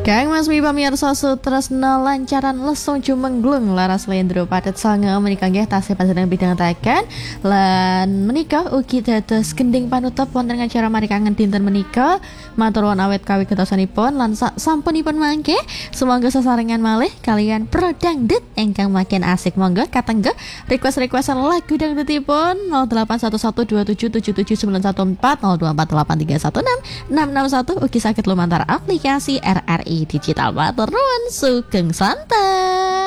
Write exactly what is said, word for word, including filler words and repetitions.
Kang Mas Mi pamirsa sutresna lancaran lesung jumenglung laras lendro padet sange menika nggih tasih panjenengan bidang tekan lan menika ugi dados gending panutup wonten acara mari kangen dinten menika matur nuwun awet kawi getosanipun lan sak sampunipun mangke semoga sesarengan malih kalian pro dangdut ingkang makin asik monggo katengge request-requestan lagu dangdutipun nol delapan satu satu dua tujuh tujuh tujuh sembilan satu empat nol dua empat delapan tiga satu enam enam enam satu ugi saged lumantar aplikasi R R I Digital. Matur nuwun sugeng santai.